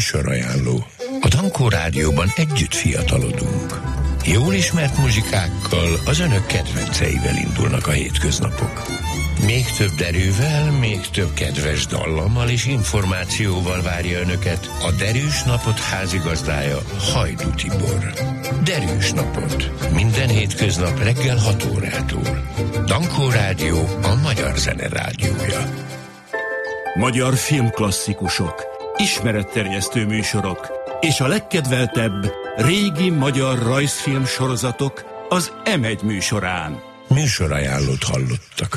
Műsorajánló. A Dankó Rádióban együtt fiatalodunk. Jól ismert muzsikákkal, az önök kedvenceivel indulnak a hétköznapok. Még több derűvel, még több kedves dallammal és információval várja önöket a Derűs Napot házigazdája, Hajdú Tibor. Derűs Napot. Minden hétköznap reggel 6 órától. Dankó Rádió, a magyar zene rádiója. Magyar filmklasszikusok, ismeretterjesztő műsorok és a legkedveltebb régi magyar rajzfilm sorozatok az M1 műsorán. Műsorajánlót hallottak.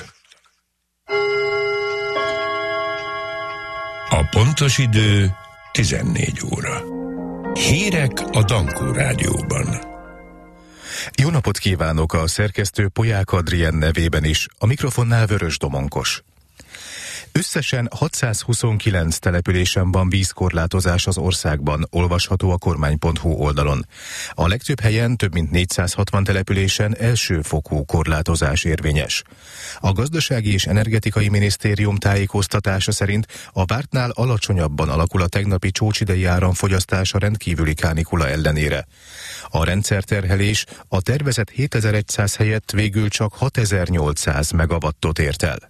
A pontos idő 14 óra. Hírek a Dankó Rádióban. Jó napot kívánok, a szerkesztő Polyák Adrien nevében is, a mikrofonnál Vörös Domonkos. Összesen 629 településen van vízkorlátozás az országban, olvasható a kormány.hu oldalon. A legtöbb helyen, több mint 460 településen elsőfokú korlátozás érvényes. A Gazdasági és Energetikai Minisztérium tájékoztatása szerint a vártnál alacsonyabban alakul a tegnapi csúcsidei áramfogyasztás a rendkívüli kánikula ellenére. A rendszerterhelés a tervezett 7100 helyett végül csak 6800 megawattot ért el.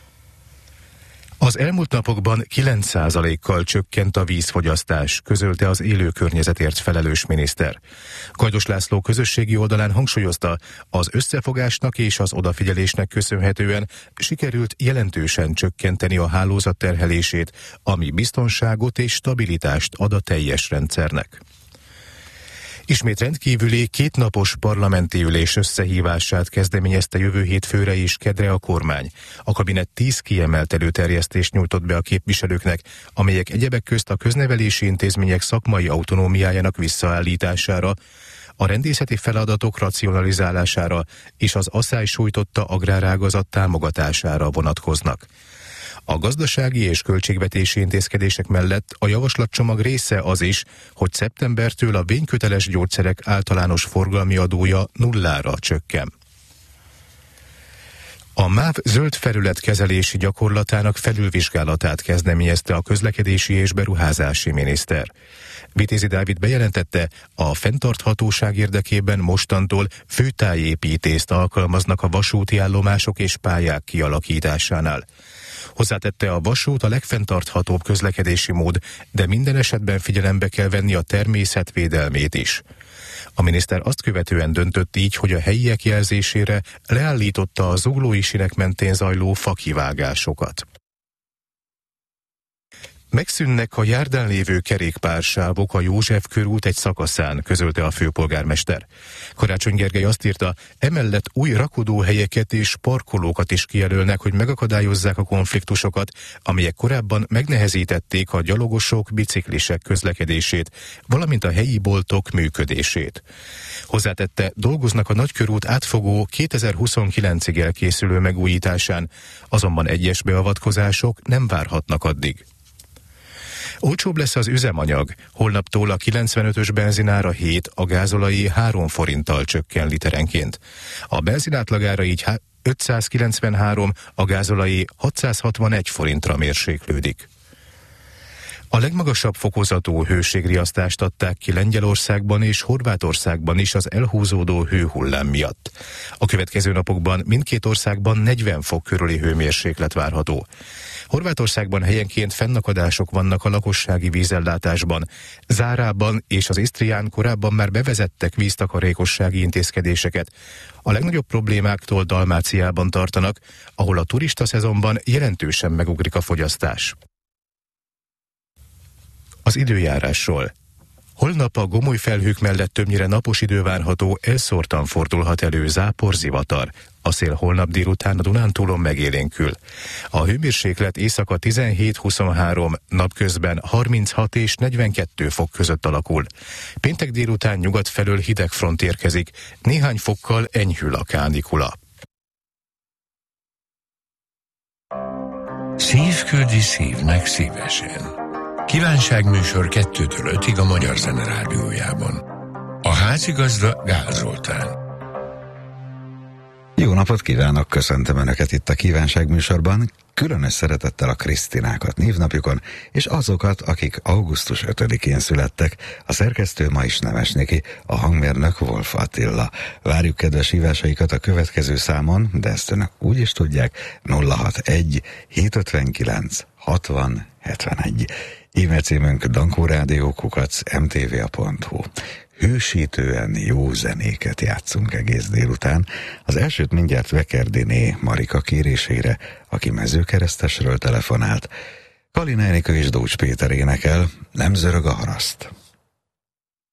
Az elmúlt napokban 9%-kal csökkent a vízfogyasztás, közölte az élő környezetért felelős miniszter. Kajdos László közösségi oldalán hangsúlyozta, az összefogásnak és az odafigyelésnek köszönhetően sikerült jelentősen csökkenteni a hálózat terhelését, ami biztonságot és stabilitást ad a teljes rendszernek. Ismét rendkívüli kétnapos parlamenti ülés összehívását kezdeményezte jövő hétfőre és kedre a kormány. A kabinet 10 kiemelt előterjesztést nyújtott be a képviselőknek, amelyek egyebek közt a köznevelési intézmények szakmai autonómiájának visszaállítására, a rendészeti feladatok racionalizálására és az asszály sújtotta agrárágazat támogatására vonatkoznak. A gazdasági és költségvetési intézkedések mellett a javaslatcsomag része az is, hogy szeptembertől a vényköteles gyógyszerek általános forgalmi adója nullára csökken. A MÁV zöld felületkezelési gyakorlatának felülvizsgálatát kezdeményezte a közlekedési és beruházási miniszter. Vitézi Dávid bejelentette, a fenntarthatóság érdekében mostantól főtájépítést alkalmaznak a vasúti állomások és pályák kialakításánál. Hozzátette, a vasút a legfenntarthatóbb közlekedési mód, de minden esetben figyelembe kell venni a természet védelmét is. A miniszter azt követően döntött így, hogy a helyiek jelzésére leállította a zuglói sínek mentén zajló fakivágásokat. Megszűnnek a járdán lévő kerékpársávok a József körút egy szakaszán, közölte a főpolgármester. Karácsony Gergely azt írta, emellett új rakodóhelyeket és parkolókat is kijelölnek, hogy megakadályozzák a konfliktusokat, amelyek korábban megnehezítették a gyalogosok, biciklisek közlekedését, valamint a helyi boltok működését. Hozzátette, dolgoznak a Nagykörút átfogó 2029-ig elkészülő megújításán, azonban egyes beavatkozások nem várhatnak addig. Olcsóbb lesz az üzemanyag, holnaptól a 95-ös benzinára 7, a gázolai 3 forinttal csökken literenként. A benzin átlagára így 593, a gázolai 661 forintra mérséklődik. A legmagasabb fokozatú hőségriasztást adták ki Lengyelországban és Horvátországban is az elhúzódó hőhullám miatt. A következő napokban mindkét országban 40 fok körüli hőmérséklet várható. Horvátországban helyenként fennakadások vannak a lakossági vízellátásban. Zárában és az Isztrián korábban már bevezettek víztakarékossági intézkedéseket. A legnagyobb problémáktól Dalmáciában tartanak, ahol a turista szezonban jelentősen megugrik a fogyasztás. Az időjárásról. Holnap a gomoly felhők mellett többnyire napos idő várható, elszórtan fordulhat elő zápor, zivatar. A szél holnap délután a Dunántúlon megélénkül. A hőmérséklet éjszaka 17-23, napközben 36 és 42 fok között alakul. Péntek délután nyugat felől hideg front érkezik, néhány fokkal enyhül a kánikula. Szív küldi szívnek szívesen. Kívánságműsor 2-től 5-ig a Magyar Zene Rádiójában. A házigazda Gál Zoltán. Jó napot kívánok, köszöntöm Önöket itt a Kívánság műsorban, különös szeretettel a Krisztinákat névnapjukon, és azokat, akik augusztus 5-én születtek. A szerkesztő ma is Nemesnéki, a hangmérnök Wolf Attila. Várjuk kedves hívásaikat a következő számon, de ezt Önök úgy is tudják, 061 759 60 71. E-mail címünk dankórádió@mtva.hu. Hősítően jó zenéket játszunk egész délután. Az elsőt mindjárt Vekerdiné Marika kérésére, aki Mezőkeresztesről telefonált. Kalina Enikő és Dócs Péter énekel, Nem zörög a haraszt.